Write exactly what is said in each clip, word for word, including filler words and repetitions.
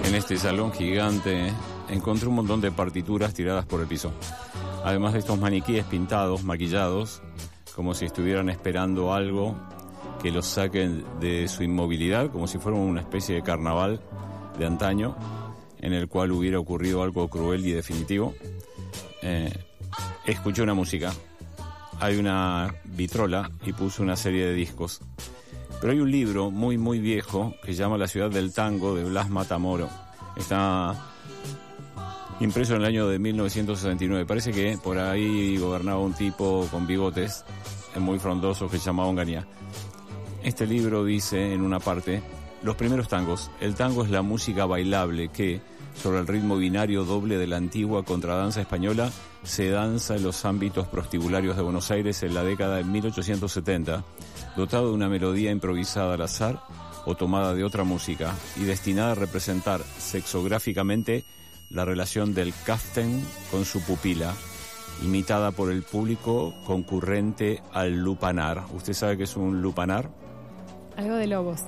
En este salón gigante encontré un montón de partituras tiradas por el piso. Además de estos maniquíes pintados, maquillados, como si estuvieran esperando algo que los saquen de su inmovilidad, como si fuera una especie de carnaval de antaño, en el cual hubiera ocurrido algo cruel y definitivo. Eh, escuché una música. Hay una vitrola y puse una serie de discos. Pero hay un libro muy, muy viejo que se llama La ciudad del tango, de Blas Matamoro. Está impreso en el año de mil novecientos sesenta y nueve. Parece que por ahí gobernaba un tipo con bigotes muy frondosos que se llamaba Onganía. Este libro dice en una parte: los primeros tangos. El tango es la música bailable que, sobre el ritmo binario doble de la antigua contradanza española, se danza en los ámbitos prostibularios de Buenos Aires en la década de mil ochocientos setenta, dotado de una melodía improvisada al azar o tomada de otra música y destinada a representar sexográficamente la relación del kaften con su pupila, imitada por el público concurrente al lupanar. ¿Usted sabe qué es un lupanar? Algo de lobos.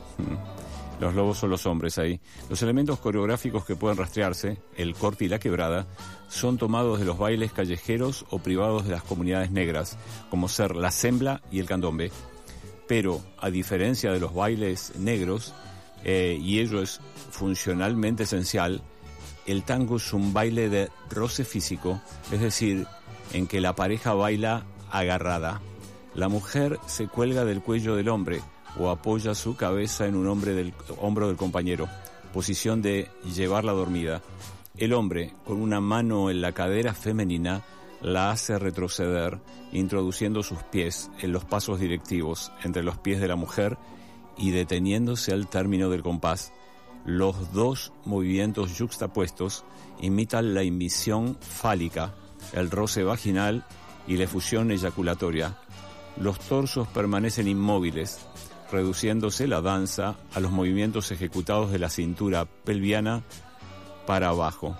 Los lobos son los hombres ahí. Los elementos coreográficos que pueden rastrearse, el corte y la quebrada, son tomados de los bailes callejeros o privados de las comunidades negras, como ser la sembla y el candombe. Pero, a diferencia de los bailes negros, eh, y ello es funcionalmente esencial, el tango es un baile de roce físico, es decir, en que la pareja baila agarrada. La mujer se cuelga del cuello del hombre o apoya su cabeza en un hombre del, hombro del compañero, posición de llevarla dormida. El hombre, con una mano en la cadera femenina, la hace retroceder, introduciendo sus pies en los pasos directivos entre los pies de la mujer y deteniéndose al término del compás. Los dos movimientos yuxtapuestos imitan la emisión fálica, el roce vaginal y la efusión eyaculatoria. Los torsos permanecen inmóviles, reduciéndose la danza a los movimientos ejecutados de la cintura pelviana para abajo.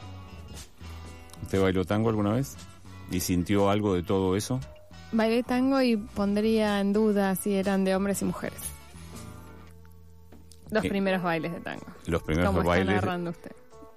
¿Usted bailó tango alguna vez? ¿Y sintió algo de todo eso? Bailé tango y pondría en duda si eran de hombres y mujeres. Los eh, primeros bailes de tango. Los primeros ¿Cómo bailes. ¿Cómo está narrando usted?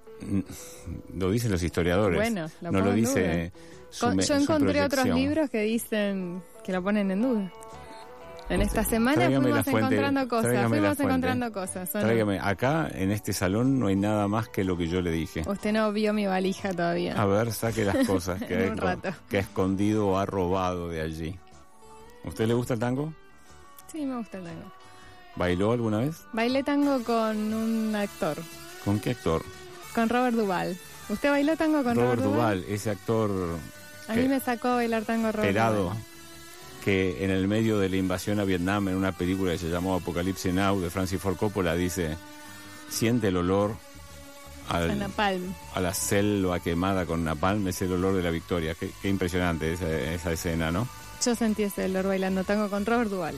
Lo dicen los historiadores. Bueno, lo no lo dice. Su Con, me, yo encontré otros libros que dicen que lo ponen en duda. En esta semana tráigame fuimos encontrando cosas, fuimos encontrando cosas. Tráigame, no? Acá en este salón no hay nada más que lo que yo le dije. Usted no vio mi valija todavía. A ver, saque las cosas que, un ha, rato. que ha escondido o ha robado de allí. ¿Usted le gusta el tango? Sí, me gusta el tango. ¿Bailó alguna vez? Bailé tango con un actor. ¿Con qué actor? Con Robert Duvall. ¿Usted bailó tango con Robert, Robert Duvall? Duvall? Ese actor... A mí me sacó bailar tango Robert pelado, Duvall. Que en el medio de la invasión a Vietnam, en una película que se llamó Apocalipsis Now, de Francis Ford Coppola, dice: siente el olor al, a napalm, a la selva quemada con napalm, es el olor de la victoria. Qué, qué impresionante esa, esa escena, ¿no? Yo sentí ese olor bailando tango con Robert Duvall.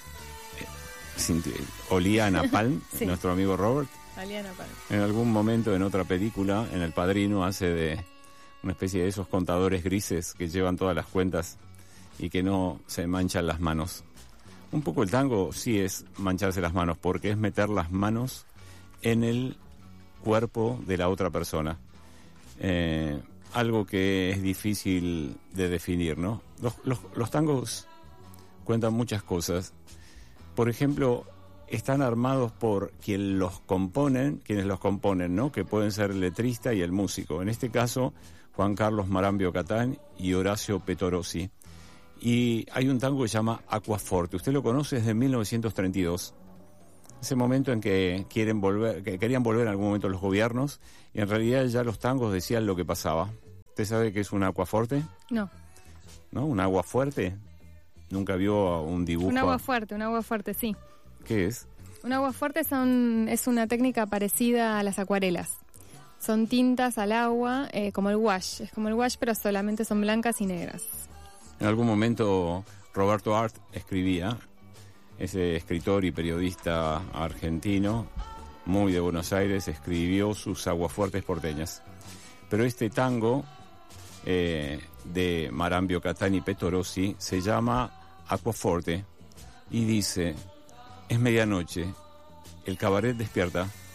Sinti, olía a napalm, sí. Nuestro amigo Robert. Olía a napalm. En algún momento, en otra película, en El Padrino, hace de una especie de esos contadores grises que llevan todas las cuentas y que no se manchan las manos. Un poco el tango sí es mancharse las manos, porque es meter las manos en el cuerpo de la otra persona. Eh, algo que es difícil de definir, ¿no? Los, los, los tangos cuentan muchas cosas. Por ejemplo, están armados por quien los componen, quienes los componen, ¿no? Que pueden ser el letrista y el músico. En este caso, Juan Carlos Marambio Catán y Horacio Petorossi. Y hay un tango que se llama Aquaforte. Usted lo conoce desde mil novecientos treinta y dos. Ese momento en que quieren volver, que querían volver en algún momento los gobiernos, y en realidad ya los tangos decían lo que pasaba. ¿Usted sabe qué es un Aquaforte? No. ¿No? ¿Un agua fuerte? ¿Nunca vio un dibujo? Un agua fuerte, un agua fuerte, sí. ¿Qué es? Un agua fuerte son, es una técnica parecida a las acuarelas. Son tintas al agua, eh, como el wash. Es como el wash, pero solamente son blancas y negras. En algún momento Roberto Art escribía, ese escritor y periodista argentino, muy de Buenos Aires, escribió sus aguafuertes porteñas. Pero este tango eh, de Marambio Catán y Petorossi se llama Aquaforte y dice: es medianoche, el cabaret despierta,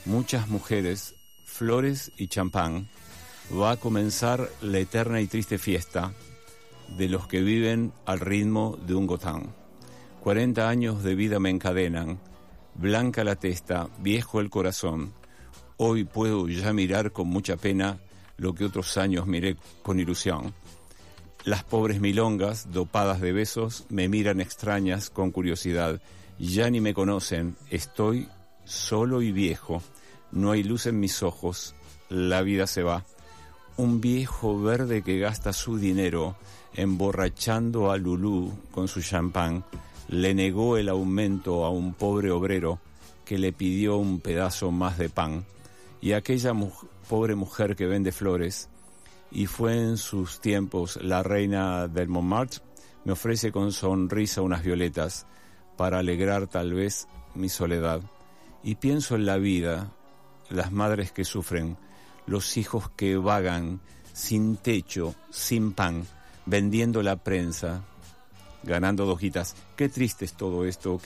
muchas mujeres, flores y champán, va a comenzar la eterna y triste fiesta de los que viven al ritmo de un gotán. Cuarenta años de vida me encadenan, blanca la testa, viejo el corazón. Hoy puedo ya mirar con mucha pena lo que otros años miré con ilusión. Las pobres milongas, dopadas de besos, me miran extrañas con curiosidad. Ya ni me conocen, estoy solo y viejo, no hay luz en mis ojos, la vida se va. Un viejo verde que gasta su dinero emborrachando a Lulú con su champán, le negó el aumento a un pobre obrero que le pidió un pedazo más de pan. Y aquella mu- pobre mujer que vende flores, y fue en sus tiempos la reina del Montmartre, me ofrece con sonrisa unas violetas para alegrar tal vez mi soledad. Y pienso en la vida, las madres que sufren, los hijos que vagan sin techo, sin pan, vendiendo la prensa, ganando dos hojitas. Qué triste es todo esto.